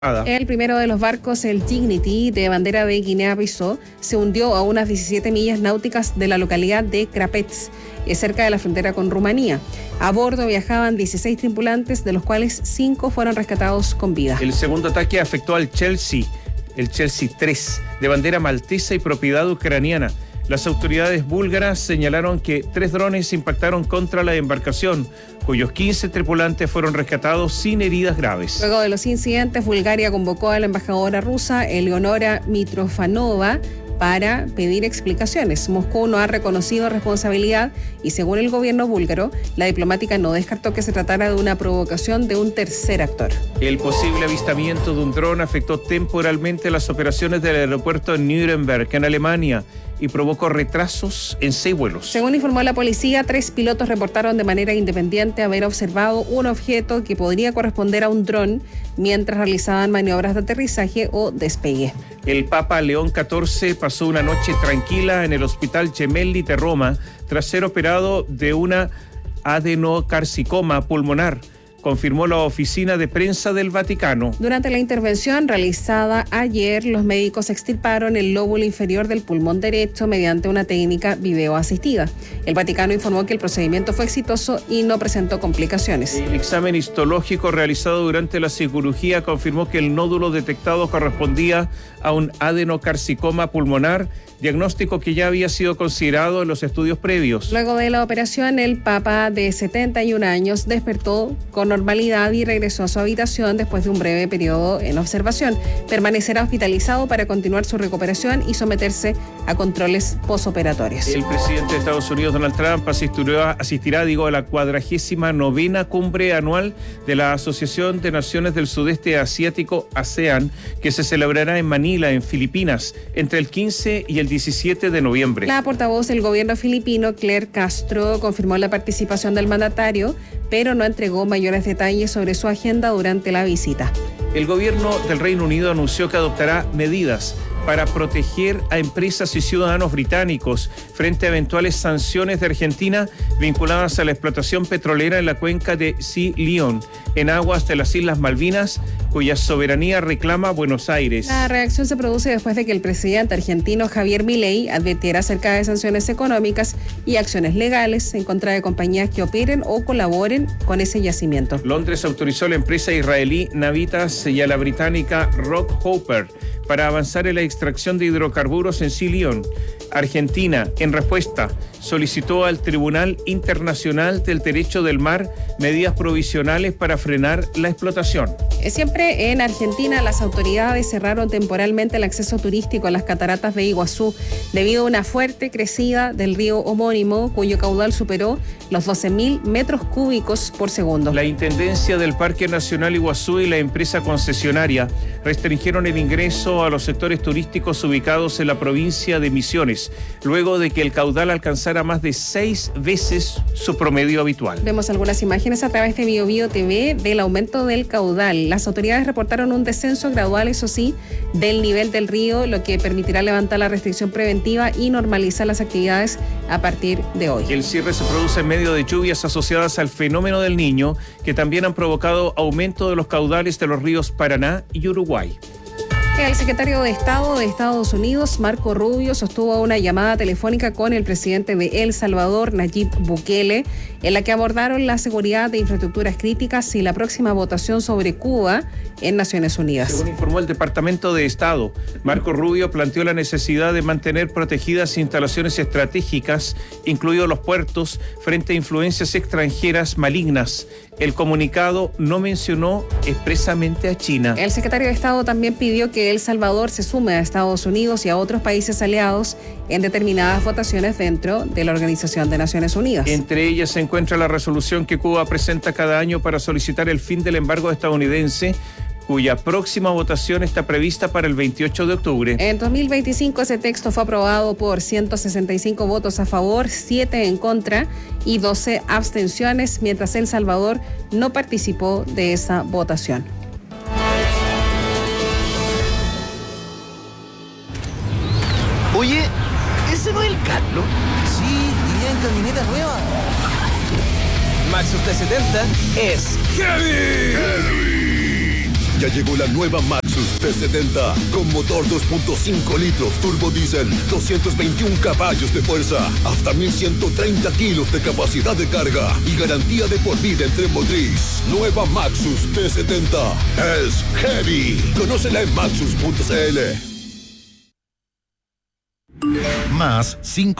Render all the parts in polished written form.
El primero de los barcos, el Dignity, de bandera de Guinea-Bissau, se hundió a unas 17 millas náuticas de la localidad de Crapets, cerca de la frontera con Rumanía. A bordo viajaban 16 tripulantes, de los cuales 5 fueron rescatados con vida. El segundo ataque afectó al Chelsea, el Chelsea 3, de bandera maltesa y propiedad ucraniana. Las autoridades búlgaras señalaron que 3 drones impactaron contra la embarcación, cuyos 15 tripulantes fueron rescatados sin heridas graves. Luego de los incidentes, Bulgaria convocó a la embajadora rusa, Eleonora Mitrofanova, para pedir explicaciones. Moscú no ha reconocido responsabilidad y, según el gobierno búlgaro, la diplomática no descartó que se tratara de una provocación de un tercer actor. El posible avistamiento de un dron afectó temporalmente las operaciones del aeropuerto en Nuremberg, en Alemania, y provocó retrasos en 6 vuelos. Según informó la policía, 3 pilotos reportaron de manera independiente haber observado un objeto que podría corresponder a un dron mientras realizaban maniobras de aterrizaje o despegue. El Papa León XIV pasó una noche tranquila en el Hospital Gemelli de Roma tras ser operado de una adenocarcinoma pulmonar, confirmó la oficina de prensa del Vaticano. Durante la intervención realizada ayer, los médicos extirparon el lóbulo inferior del pulmón derecho mediante una técnica videoasistida. El Vaticano informó que el procedimiento fue exitoso y no presentó complicaciones. El examen histológico realizado durante la cirugía confirmó que el nódulo detectado correspondía a un adenocarcinoma pulmonar, diagnóstico que ya había sido considerado en los estudios previos. Luego de la operación, el Papa de 71 años despertó con normalidad y regresó a su habitación después de un breve periodo en observación. Permanecerá hospitalizado para continuar su recuperación y someterse a controles posoperatorios. El presidente de Estados Unidos, Donald Trump, asistirá a la 49ª cumbre anual de la Asociación de Naciones del Sudeste Asiático, ASEAN, que se celebrará en Manila, en Filipinas, entre el 15 y el 17 de noviembre. La portavoz del gobierno filipino, Claire Castro, confirmó la participación del mandatario, pero no entregó mayores detalles sobre su agenda durante la visita. El gobierno del Reino Unido anunció que adoptará medidas para proteger a empresas y ciudadanos británicos frente a eventuales sanciones de Argentina vinculadas a la explotación petrolera en la cuenca de Sea León, en aguas de las Islas Malvinas, cuya soberanía reclama Buenos Aires. La reacción se produce después de que el presidente argentino Javier Milei advirtiera acerca de sanciones económicas y acciones legales en contra de compañías que operen o colaboren con ese yacimiento. Londres autorizó a la empresa israelí Navitas y a la británica Rockhopper para avanzar en la extracción de hidrocarburos en Sea León. Argentina, en respuesta, solicitó al Tribunal Internacional del Derecho del Mar medidas provisionales para frenar la explotación. Siempre en Argentina, las autoridades cerraron temporalmente el acceso turístico a las cataratas de Iguazú debido a una fuerte crecida del río homónimo, cuyo caudal superó los 12.000 metros cúbicos por segundo. La Intendencia del Parque Nacional Iguazú y la empresa concesionaria restringieron el ingreso a los sectores turísticos ubicados en la provincia de Misiones, luego de que el caudal alcanzara más de 6 veces su promedio habitual. Vemos algunas imágenes a través de BioBio TV del aumento del caudal. Las autoridades reportaron un descenso gradual, eso sí, del nivel del río, lo que permitirá levantar la restricción preventiva y normalizar las actividades a partir de hoy. El cierre se produce en medio de lluvias asociadas al fenómeno del Niño, que también han provocado aumento de los caudales de los ríos Paraná y Uruguay. El secretario de Estado de Estados Unidos, Marco Rubio, sostuvo una llamada telefónica con el presidente de El Salvador, Nayib Bukele, en la que abordaron la seguridad de infraestructuras críticas y la próxima votación sobre Cuba en Naciones Unidas. Según informó el Departamento de Estado, Marco Rubio planteó la necesidad de mantener protegidas instalaciones estratégicas, incluidos los puertos, frente a influencias extranjeras malignas. El comunicado no mencionó expresamente a China. El secretario de Estado también pidió que El Salvador se sume a Estados Unidos y a otros países aliados en determinadas votaciones dentro de la Organización de Naciones Unidas. Entre ellas se encuentra la resolución que Cuba presenta cada año para solicitar el fin del embargo estadounidense, cuya próxima votación está prevista para el 28 de octubre. En 2025 ese texto fue aprobado por 165 votos a favor, 7 en contra y 12 abstenciones, mientras El Salvador no participó de esa votación. Oye, ¿ese no es el Carlos? Sí, iría en camioneta nueva. Maxus T70 es Heavy. Ya llegó la nueva Maxus T70 con motor 2.5 litros turbo diésel, 221 caballos de fuerza, hasta 1130 kilos de capacidad de carga y garantía de por vida en tren motriz. Nueva Maxus T70 es heavy. Conócela en maxus.cl. Más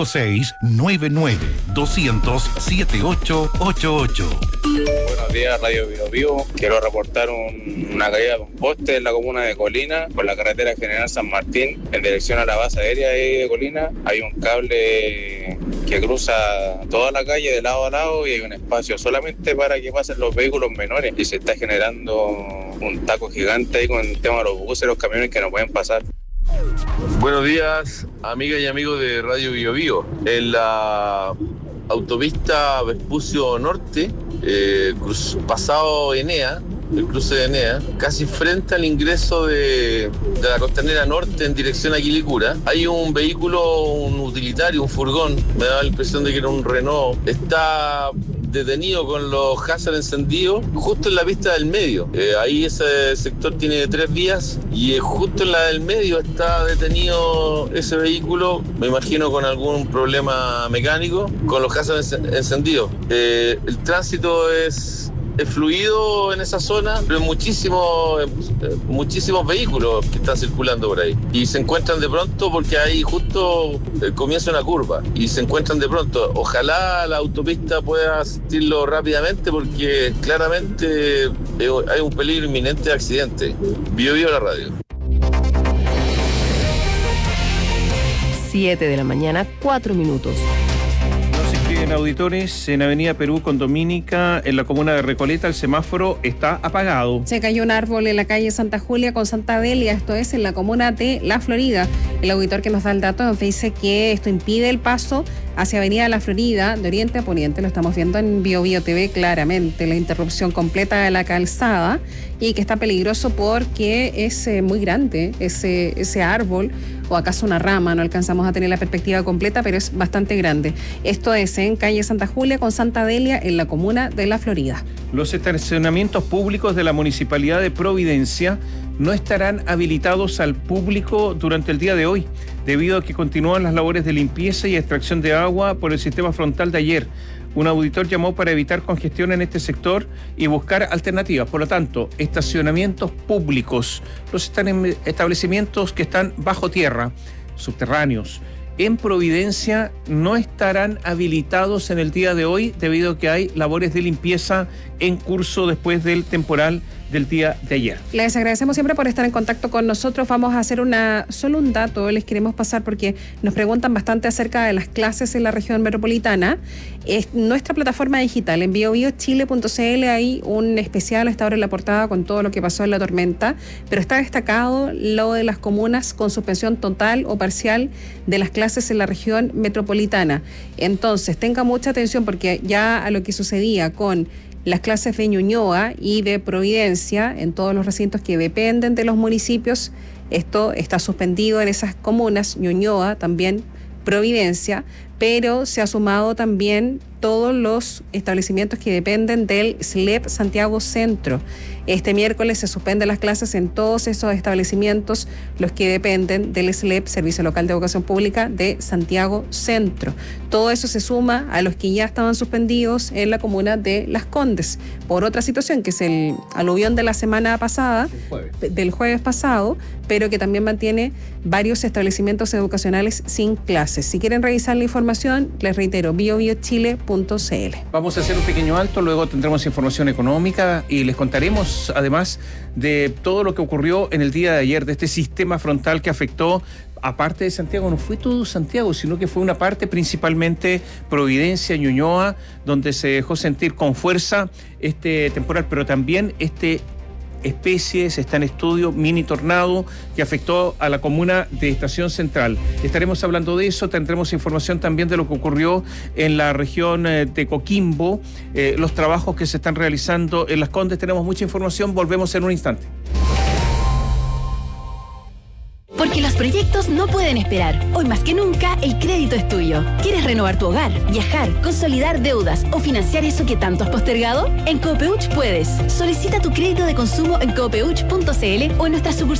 5699-200-7888. Buenos días, Radio Bio Bio. Quiero reportar una caída de un poste en la comuna de Colina, por la carretera General San Martín, en dirección a la base aérea de Colina. Hay un cable que cruza toda la calle de lado a lado y hay un espacio solamente para que pasen los vehículos menores y se está generando un taco gigante ahí con el tema de los buses y los camiones que no pueden pasar. Buenos días, amigas y amigos de Radio Bio Bio. En la autopista Vespucio Norte, pasado Enea, el cruce de Enea, casi frente al ingreso de la Costanera Norte en dirección a Quilicura, hay un vehículo, un utilitario, un furgón, me da la impresión de que era un Renault, está detenido con los hazards encendidos justo en la pista del medio. Ahí ese sector tiene 3 vías y justo en la del medio está detenido ese vehículo, me imagino con algún problema mecánico, con los hazards encendidos. El tránsito es fluido en esa zona, pero hay muchísimos vehículos que están circulando por ahí y se encuentran de pronto porque ahí justo comienza una curva y se encuentran de pronto. Ojalá la autopista pueda asistirlo rápidamente porque claramente hay un peligro inminente de accidente. Bio Bio la radio. 7 de la mañana, 4 minutos. En auditores, en Avenida Perú con Dominica, en la comuna de Recoleta, el semáforo está apagado. Se cayó un árbol en la calle Santa Julia con Santa Delia, esto es en la comuna de La Florida. El auditor que nos da el dato nos dice que esto impide el paso hacia Avenida La Florida, de oriente a poniente. Lo estamos viendo en Bio Bio TV claramente, la interrupción completa de la calzada y que está peligroso porque es muy grande ese árbol, o acaso una rama, no alcanzamos a tener la perspectiva completa, pero es bastante grande. Esto es en calle Santa Julia con Santa Delia, en la comuna de La Florida. Los estacionamientos públicos de la Municipalidad de Providencia no estarán habilitados al público durante el día de hoy, debido a que continúan las labores de limpieza y extracción de agua por el sistema frontal de ayer. Un auditor llamó para evitar congestión en este sector y buscar alternativas. Por lo tanto, estacionamientos públicos, los establecimientos que están bajo tierra, subterráneos, en Providencia no estarán habilitados en el día de hoy debido a que hay labores de limpieza en curso después del temporal del día de ayer. Les agradecemos siempre por estar en contacto con nosotros. Vamos a hacer solo un dato, les queremos pasar porque nos preguntan bastante acerca de las clases en la región metropolitana. Es nuestra plataforma digital, en biobiochile.cl hay un especial a esta hora en la portada con todo lo que pasó en la tormenta, pero está destacado lo de las comunas con suspensión total o parcial de las clases en la región metropolitana. Entonces, tenga mucha atención porque ya a lo que sucedía con las clases de Ñuñoa y de Providencia en todos los recintos que dependen de los municipios, esto está suspendido en esas comunas, Ñuñoa, también Providencia, pero se ha sumado también todos los establecimientos que dependen del SLEP Santiago Centro. Este miércoles se suspenden las clases en todos esos establecimientos, los que dependen del SLEP, Servicio Local de Educación Pública de Santiago Centro. Todo eso se suma a los que ya estaban suspendidos en la comuna de Las Condes, por otra situación que es el aluvión de la semana pasada, del jueves pasado, pero que también mantiene varios establecimientos educacionales sin clases. Si quieren revisar la información, les reitero, biobiochile.cl. Vamos a hacer un pequeño alto, luego tendremos información económica y les contaremos además de todo lo que ocurrió en el día de ayer, de este sistema frontal que afectó aparte de Santiago. No fue todo Santiago, sino que fue una parte, principalmente Providencia, Ñuñoa, donde se dejó sentir con fuerza este temporal, pero también especies, está en estudio, mini tornado que afectó a la comuna de Estación Central. Estaremos hablando de eso, tendremos información también de lo que ocurrió en la región de Coquimbo, los trabajos que se están realizando en Las Condes. Tenemos mucha información, volvemos en un instante. Porque porque los proyectos no pueden esperar. Hoy más que nunca, el crédito es tuyo. ¿Quieres renovar tu hogar, viajar, consolidar deudas o financiar eso que tanto has postergado? En Copeuch puedes. Solicita tu crédito de consumo en copeuch.cl o en nuestras sucursales